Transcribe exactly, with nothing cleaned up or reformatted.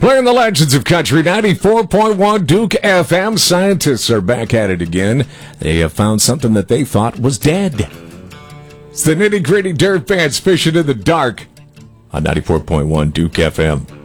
Playing the Legends of Country, ninety-four point one Duke F M. Scientists are back at it again. They have found something that they thought was dead. It's the nitty-gritty dirt fans fishing in the dark on ninety-four point one Duke F M.